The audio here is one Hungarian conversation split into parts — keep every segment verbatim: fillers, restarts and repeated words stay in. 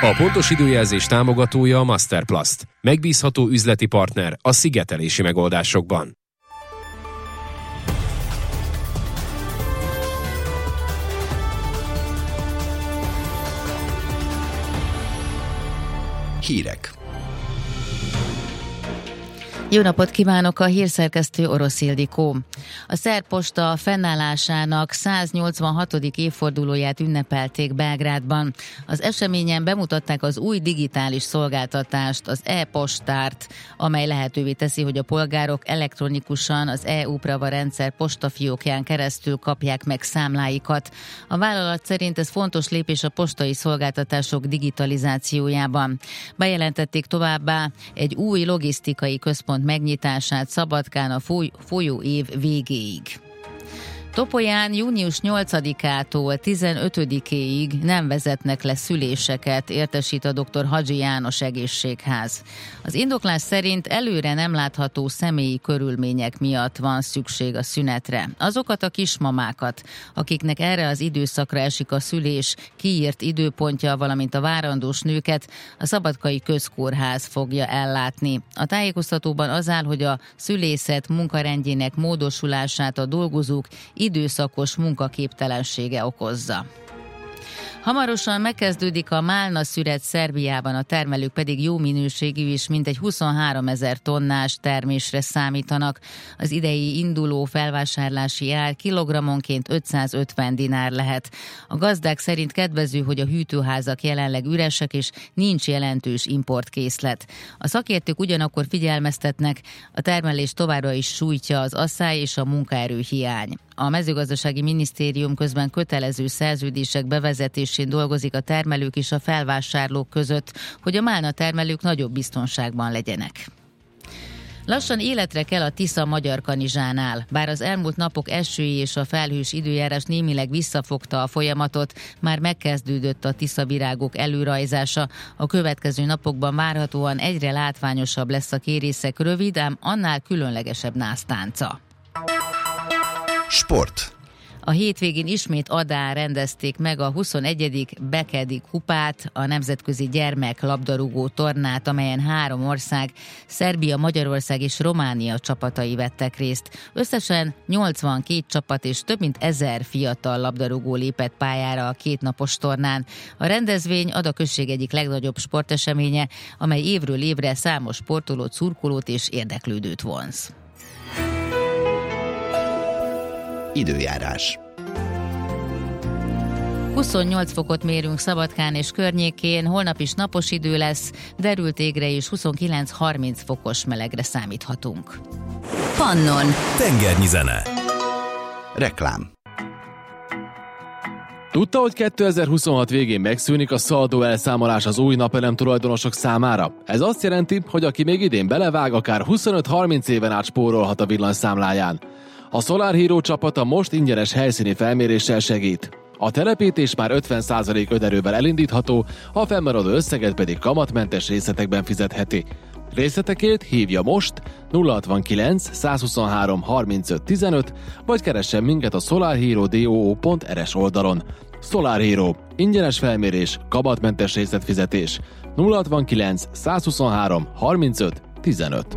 A pontos időjelzés támogatója a Masterplast. Megbízható üzleti partner a szigetelési megoldásokban. Hírek. Jó napot kívánok, a hírszerkesztő Orosz Ildikó. A szerb posta fennállásának száznyolcvanhatodik évfordulóját ünnepelték Belgrádban. Az eseményen bemutatták az új digitális szolgáltatást, az e-postárt, amely lehetővé teszi, hogy a polgárok elektronikusan az e-uprava rendszer postafiókján keresztül kapják meg számláikat. A vállalat szerint ez fontos lépés a postai szolgáltatások digitalizációjában. Bejelentették továbbá egy új logisztikai központ megnyitását Szabadkán a foly- folyó év végéig. Topolyán június nyolcadikától tizenötödikéig nem vezetnek le szüléseket, értesít a dr. Hadzsi János egészségház. Az indoklás szerint előre nem látható személyi körülmények miatt van szükség a szünetre. Azokat a kismamákat, akiknek erre az időszakra esik a szülés kiírt időpontja, valamint a várandós nőket a Szabadkai Közkórház fogja ellátni. A tájékoztatóban az áll, hogy a szülészet munkarendjének módosulását a dolgozók időszakos munkaképtelensége okozza. Hamarosan megkezdődik a málna szüret Szerbiában, a termelők pedig jó minőségű és mintegy huszonháromezer tonnás termésre számítanak. Az idei induló felvásárlási ár kilogrammonként ötszázötven dinár lehet. A gazdák szerint kedvező, hogy a hűtőházak jelenleg üresek és nincs jelentős importkészlet. A szakértők ugyanakkor figyelmeztetnek, a termelés továbbra is sújtja az asszály és a munkaerő hiány. A mezőgazdasági minisztérium közben kötelező szerződések bevezetésén dolgozik a termelők és a felvásárlók között, hogy a málna termelők nagyobb biztonságban legyenek. Lassan életre kell a Tisza Magyarkanizsánál. Bár az elmúlt napok esői és a felhős időjárás némileg visszafogta a folyamatot, már megkezdődött a tiszavirágok előrajzása. A következő napokban várhatóan egyre látványosabb lesz a kérészek rövid, ám annál különlegesebb násztánca. Sport. A hétvégén ismét Adán rendezték meg a huszonegyedik Bekedi kupát, a nemzetközi gyermeklabdarúgó tornát, amelyen három ország, Szerbia, Magyarország és Románia csapatai vettek részt. Összesen nyolcvankét csapat és több mint ezer fiatal labdarúgó lépett pályára a kétnapos tornán. A rendezvény Ada község egyik legnagyobb sporteseménye, amely évről évre számos sportolót, szurkolót és érdeklődőt vonz. Időjárás. huszonnyolc fokot mérünk Szabadkán és környékén, holnap is napos idő lesz, derült égre és huszonkilenc-harminc fokos melegre számíthatunk. Pannon. Tengernyi zene. Reklám. Tudta, hogy kétezer-huszonhat végén megszűnik a szaldó elszámolás az új napelem tulajdonosok számára? Ez azt jelenti, hogy aki még idén belevág, akár huszonöt-harminc éven át spórolhat a villanyszámláján. A Solar Hero csapata most ingyenes helyszíni felméréssel segít. A telepítés már ötven százalék önerővel elindítható, a fennmaradó összeget pedig kamatmentes részletekben fizetheti. Részletekért hívja most nulla hatvankilenc százhuszonhárom harmincöt tizenöt, vagy keressen minket a solarhero pont r s oldalon. Solar Hero. Ingyenes felmérés, kamatmentes részletfizetés. nulla hatvankilenc százhuszonhárom harmincöt tizenöt.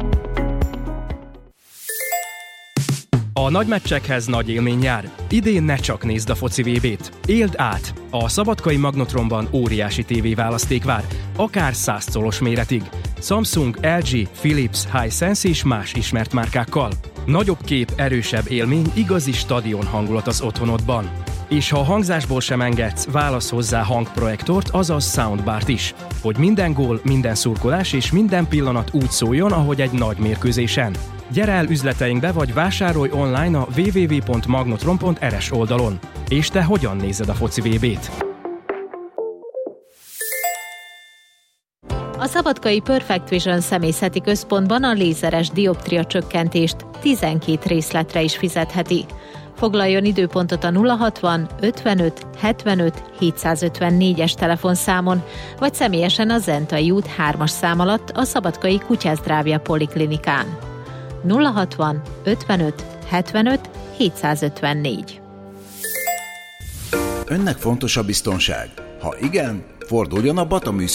A nagy meccsekhez nagy élmény jár. Idén ne csak nézd a foci vé bét. Éld át! A Szabadkai Magnotronban óriási tévéválaszték vár, akár száz colos méretig. Samsung, el gé, Philips, Hisense és más ismert márkákkal. Nagyobb kép, erősebb élmény, igazi stadion hangulat az otthonodban. És ha a hangzásból sem engedsz, válasz hozzá hangprojektort, azaz soundbart is, hogy minden gól, minden szurkolás és minden pillanat úgy szóljon, ahogy egy nagy mérkőzésen. Gyere el üzleteinkbe, vagy vásárolj online a double-u double-u double-u pont magnotron pont r s oldalon. És te hogyan nézed a foci vé bét? A Szabadkai Perfect Vision személyzeti központban a lézeres dioptria csökkentést tizenkét részletre is fizetheti. Foglaljon időpontot a nulla hatvan ötvenöt hetvenöt hétszázötvennégyes telefonszámon, vagy személyesen a Zentai út hármas szám alatt a Szabadkai Kutyázdrávja Poliklinikán. nulla hatvan ötvenöt hetvenöt hétszázötvennégy. Önnek fontos a biztonság? Ha igen, forduljon a Bata Műszaki